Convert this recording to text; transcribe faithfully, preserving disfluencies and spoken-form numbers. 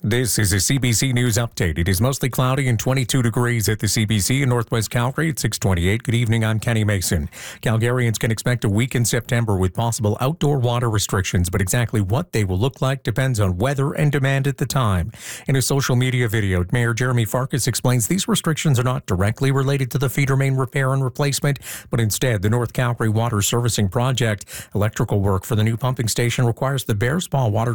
This is a C B C News update. It is mostly cloudy and twenty-two degrees at the C B C in Northwest Calgary at six twenty-eight. Good evening, I'm Kenny Mason. Calgarians can expect a week in September with possible outdoor water restrictions, but exactly what they will look like depends on weather and demand at the time. In a social media video, Mayor Jeremy Farkas explains these restrictions are not directly related to the feeder main repair and replacement, but instead the North Calgary Water Servicing Project. Electrical work for the new pumping station requires the Bearspaw Water